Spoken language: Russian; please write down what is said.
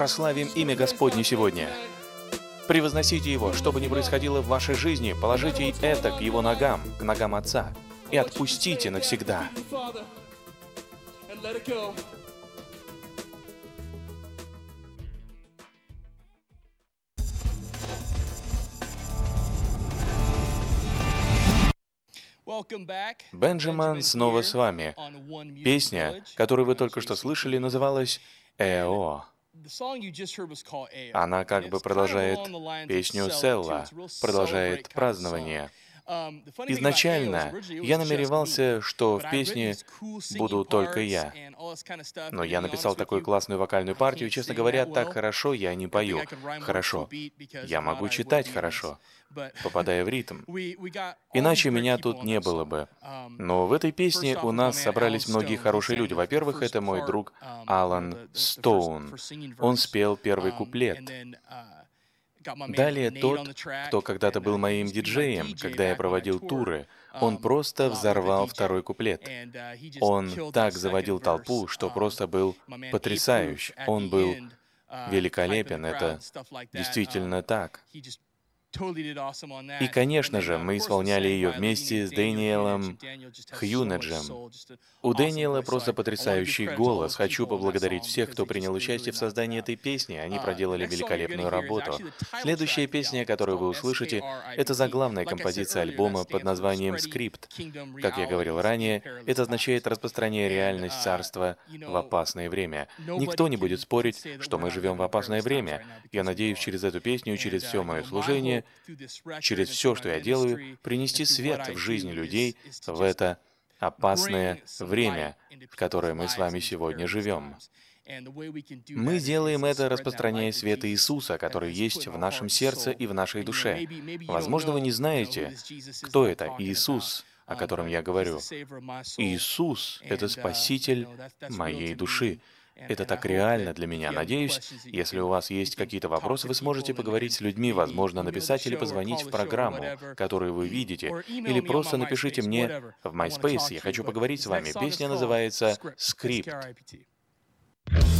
прославим имя Господне сегодня. Превозносите Его, что бы ни происходило в вашей жизни, положите это к Его ногам, к ногам Отца, и отпустите навсегда. Бенджамин снова с вами. Песня, которую вы только что слышали, называлась «Эо». Она как бы продолжает песню Селла, продолжает празднование. Изначально я намеревался, что в песне буду только я. Но я написал такую классную вокальную партию, и, честно говоря, так хорошо я не пою. Хорошо. Я могу читать хорошо, попадая в ритм. Иначе меня тут не было бы. Но в этой песне у нас собрались многие хорошие люди. Во-первых, это мой друг Алан Стоун. Он спел первый куплет. Далее тот, кто когда-то был моим диджеем, когда я проводил туры, он просто взорвал второй куплет. Он так заводил толпу, что просто был потрясающ. Он был великолепен, это действительно так. И, конечно же, мы исполняли ее вместе с Дэниелом Хьюнеджем. У Дэниела просто потрясающий голос. Хочу поблагодарить всех, кто принял участие в создании этой песни. Они проделали великолепную работу. Следующая песня, которую вы услышите, это заглавная композиция альбома под названием «Скрипт». Как я говорил ранее, это означает распространение реальность царства в опасное время. Никто не будет спорить, что мы живем в опасное время. Я надеюсь, через эту песню, через все мое служение, через все, что я делаю, принести свет в жизнь людей в это опасное время, в которое мы с вами сегодня живем. Мы делаем это, распространяя свет Иисуса, который есть в нашем сердце и в нашей душе. Возможно, вы не знаете, кто это Иисус, о котором я говорю. Иисус — это Спаситель моей души. Это так реально для меня. Надеюсь, если у вас есть какие-то вопросы, вы сможете поговорить с людьми, возможно, написать или позвонить в программу, которую вы видите, или просто напишите мне в MySpace. Я хочу поговорить с вами. Песня называется «Скрипт».